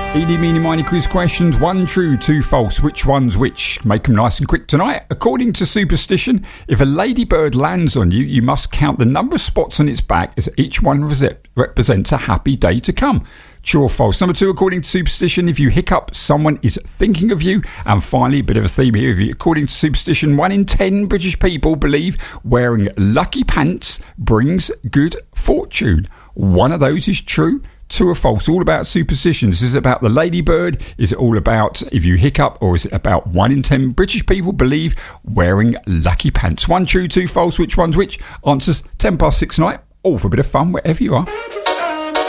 Eeny, meeny, miny quiz questions. 1 true, 2 false. Which one's which? Make them nice and quick tonight. According to superstition, if a ladybird lands on you, you must count the number of spots on its back as each one represents a happy day to come. True or false? Number 2, according to superstition, if you hiccup, someone is thinking of you. And finally, a bit of a theme here. According to superstition, 1 in 10 British people believe wearing lucky pants brings good fortune. One of those is true. 2 are false. All about superstitions. Is it about the ladybird? Is it all about if you hiccup? Or is it about 1 in 10 British people believe wearing lucky pants? 1 true, 2 false. Which one's which? Answers 6:10 tonight. All for a bit of fun wherever you are.